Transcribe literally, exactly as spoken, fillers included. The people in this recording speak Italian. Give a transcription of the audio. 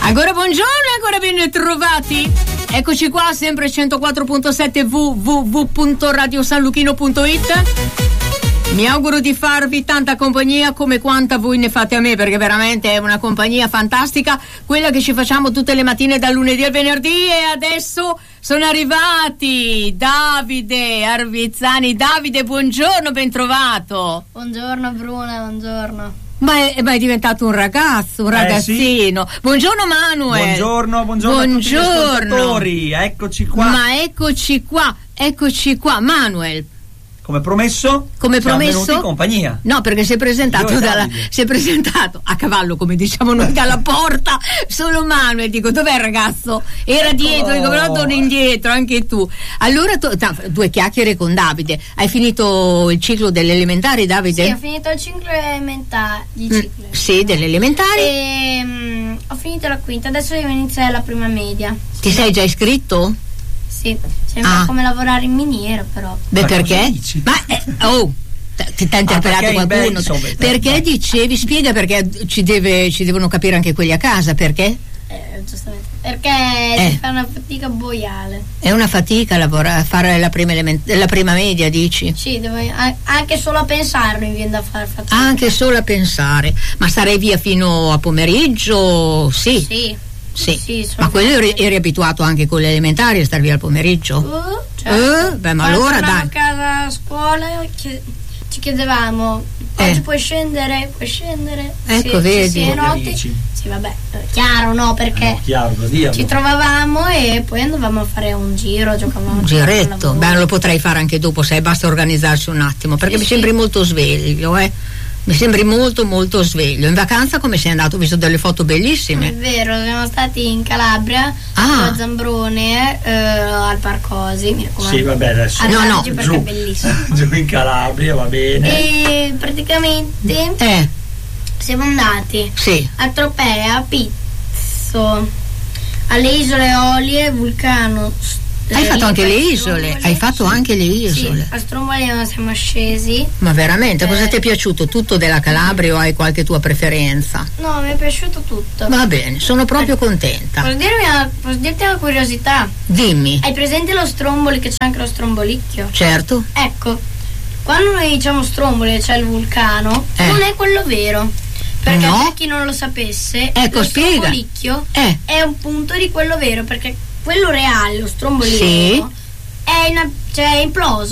Ancora buongiorno, ancora ben trovati. Eccoci qua, sempre centoquattro virgola sette w w w punto radio san luchino punto it. Mi auguro di farvi tanta compagnia come quanta voi ne fate a me, perché veramente è una compagnia fantastica quella che ci facciamo tutte le mattine dal lunedì al venerdì. E adesso sono arrivati Davide Arvizzani. Davide, buongiorno, ben trovato. Buongiorno Bruna, buongiorno. Ma è, ma è diventato un ragazzo, un ragazzino. Eh, sì. Buongiorno Manuel. Buongiorno, buongiorno, buongiorno a tutti gli ascoltatori. Eccoci qua. Ma eccoci qua, eccoci qua. Manuel, come promesso, come promesso, in compagnia. No, perché si è presentato dalla, si è presentato a cavallo, come diciamo noi, dalla porta. Solo Manuel, dico, dov'è il ragazzo? Era ecco. dietro, dico, però torna indietro anche tu. Allora tu, t- due chiacchiere con Davide. Hai finito il ciclo delle elementari, Davide? Sì, ho finito il ciclo elementare di ciclo. Mm, sì, delle elementari. E um, ho finito la quinta, adesso devo iniziare la prima media. Ti sei già iscritto? Sì, sembra ah. come lavorare in miniera, però. Beh, perché? Ma eh, oh, ti ha interpellato ah, qualcuno? Beh, perché dicevi, spiega perché ci, deve, ci devono capire anche quelli a casa, perché? Eh, giustamente. Perché eh. si fa una fatica boiale. È una fatica lavorare, fare la prima, element- la prima media, dici? Sì, devo, anche solo a pensarlo mi viene da fare fatica. Anche solo a pensare. Ma starei via fino a pomeriggio? Sì. Sì. Sì, sì, ma quello eri, eri abituato anche con le elementari a star via al pomeriggio? Uh, certo. uh, beh, ma Quando allora dai. a casa a scuola ci chiedevamo, oggi eh. puoi scendere, puoi scendere. Ecco, sì, vedi. Sì, sì, notti. Sì, vabbè, chiaro, no, perché no, chiaro, così, ci trovavamo e poi andavamo a fare un giro, giocavamo. Un giretto, beh, lo potrei fare anche dopo, sai, basta organizzarsi un attimo, perché sì, mi sì. sembri molto sveglio, eh. Mi sembri molto molto sveglio. In vacanza come sei andato? Ho visto delle foto bellissime. È vero, siamo stati in Calabria, ah. a Zambrone, eh, al Parcosi, mi raccomando. Sì, vabbè, adesso no, no, perché giù, è bellissimo. Giù in Calabria, va bene. E praticamente eh. siamo andati sì. a Tropea, a Pizzo, alle Isole Eolie, Vulcano. Hai fatto anche le isole? Hai fatto anche le isole? Sì, a Stromboli siamo scesi. Ma veramente? Eh. Cosa ti è piaciuto? Tutto della Calabria o hai qualche tua preferenza? No, mi è piaciuto tutto. Va bene, sono proprio contenta. Posso, dirmi una, posso dirti una curiosità? Dimmi. Hai presente lo Stromboli, che c'è anche lo Strombolicchio? Certo. Ecco, quando noi diciamo Stromboli e c'è il vulcano, eh. non è quello vero. Perché no? per chi non lo sapesse, ecco, lo spiega. Strombolicchio eh. è un punto di quello vero, perché quello reale, lo Strombolino, sì. è, in, cioè, è imploso.